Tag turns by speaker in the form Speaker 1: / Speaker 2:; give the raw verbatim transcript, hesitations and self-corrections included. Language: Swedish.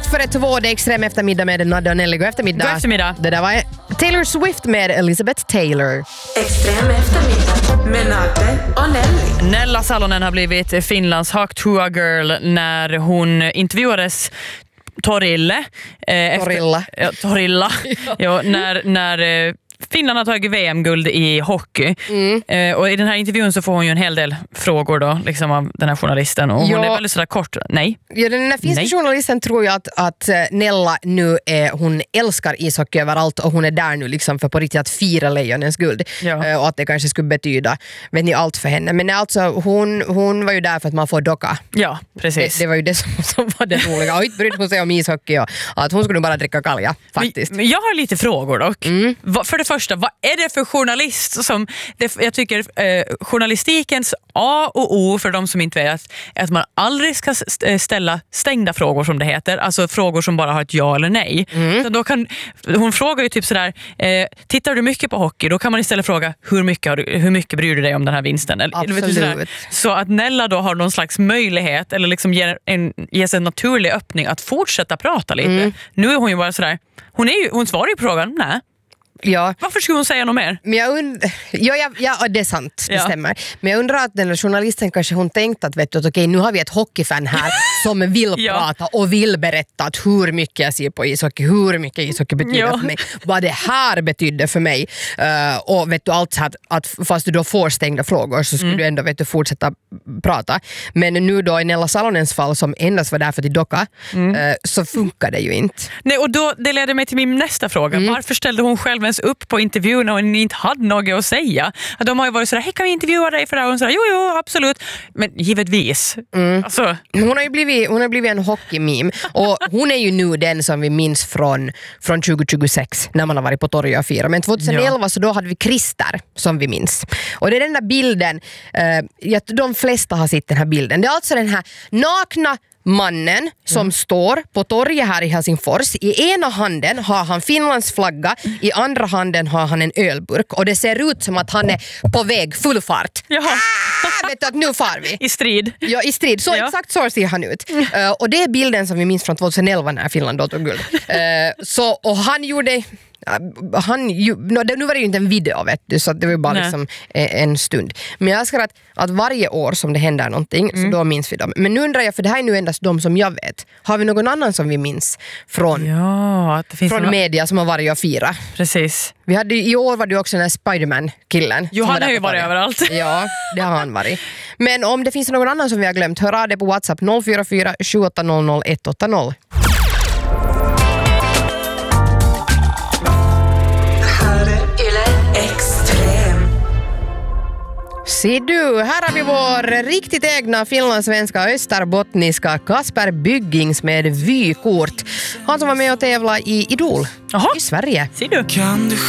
Speaker 1: för ett två, det är extrem eftermiddag med Nadja och Nelly. God eftermiddag.
Speaker 2: God eftermiddag.
Speaker 1: Det där var Taylor Swift med Elizabeth Taylor.
Speaker 3: Extrem eftermiddag med Nadja och Nelly.
Speaker 2: Nella Salonen har blivit Finlands Haktua Girl när hon intervjuades Torille. Eh,
Speaker 1: Torilla.
Speaker 2: Efter, ja, Torilla. ja. Ja, när... när eh, Finland har tagit V M-guld i hockey. Mm. Eh, och i den här intervjun så får hon ju en hel del frågor då, liksom av den här journalisten. Och
Speaker 1: ja.
Speaker 2: hon är väldigt sådär kort. Nej.
Speaker 1: Ja, den här finska Nej. journalisten tror jag att, att Nella nu är, hon älskar ishockey överallt och hon är där nu liksom för på riktigt att fira Lejonens guld. Ja. Eh, och att det kanske skulle betyda, vet ni, allt för henne. Men alltså, hon, hon var ju där för att man får docka.
Speaker 2: Ja, precis.
Speaker 1: Det, det var ju det som, som var det roliga. Och inte brydde hon sig om ishockey och att hon skulle bara dricka kalja, faktiskt.
Speaker 2: Men, jag har lite frågor dock. Mm. För det första, vad är det för journalist som, det, jag tycker eh, journalistikens A och O för de som inte vet är att man aldrig ska ställa stängda frågor som det heter, alltså frågor som bara har ett ja eller nej. Mm. Så då kan, hon frågar ju typ sådär, eh, tittar du mycket på hockey? Då kan man istället fråga, hur mycket, har du, hur mycket bryr du dig om den här vinsten? Eller,
Speaker 1: Absolut.
Speaker 2: vet du, sådär. Så att Nella då har någon slags möjlighet eller liksom ger en, ges en naturlig öppning att fortsätta prata lite. Mm. Nu är hon ju bara sådär, hon, är ju, hon svarar ju på frågan, nej.
Speaker 1: Ja.
Speaker 2: Varför skulle hon säga något mer?
Speaker 1: Men jag und- ja, ja, ja, det är sant, det
Speaker 2: ja.
Speaker 1: stämmer. Men jag undrar att den journalisten kanske hon tänkte att, vet du, att okej, nu har vi ett hockeyfan här som vill ja. prata och vill berätta att hur mycket jag ser på ishockey, hur mycket ishockey betyder ja. för mig, vad det här betydde för mig. Uh, och vet du, allt så att, att fast du då får stängda frågor så skulle mm. du ändå, vet du, fortsätta prata. Men nu då i Nella Salonens fall som endast var där för att docka mm. uh, så funkar det ju inte.
Speaker 2: Nej, och då, det leder mig till min nästa fråga. Mm. Varför ställde hon själv upp på intervjun och ni inte hade något att säga? De har ju varit sådär, hej, kan vi intervjua dig för det här? Och hon sådär, jo, jo, absolut. Men givetvis. Mm. Alltså.
Speaker 1: Hon har ju blivit, hon har blivit en hockeymeme. Och hon är ju nu den som vi minns från, från tjugo tjugosex när man har varit på torget och fira. Men tjugoelva ja. så då hade vi Krister som vi minns. Och det är den där bilden, eh, de flesta har sett den här bilden. Det är alltså den här nakna mannen som mm. står på torget här i Helsingfors. I ena handen har han Finlands flagga, i andra handen har han en ölburk och det ser ut som att han är på väg full fart. Jaha. Ah, vet du att nu far vi.
Speaker 2: I strid.
Speaker 1: Ja, i strid. Så ja. exakt så ser han ut. Mm. Uh, och det är bilden som vi minns från tjugoelva när Finland då tog guld. Uh, så, och han gjorde... Han, ju, no, nu var det ju inte en video, vet du, så det var ju bara liksom en stund. Men jag älskar att, att varje år som det händer någonting mm. så då minns vi dem. Men nu undrar jag, för det här är nu endast de som jag vet. Har vi någon annan som vi minns från,
Speaker 2: ja, det finns
Speaker 1: från
Speaker 2: någon...
Speaker 1: media som har varit och fira?
Speaker 2: Precis.
Speaker 1: Vi hade, i år var det också den här Spiderman-killen.
Speaker 2: Jo, han har ju varit överallt.
Speaker 1: Ja, det har han varit. Men om det finns någon annan som vi har glömt, hör av det på WhatsApp noll fyra fyra sju åtta noll noll ett åtta noll. Se du, här har vi vår riktigt egna finlandssvenska österbottniska Kasper Byggings med vykort. Han som var med och tävla i Idol. Aha. I Sverige.
Speaker 2: Ser du?
Speaker 4: Kan du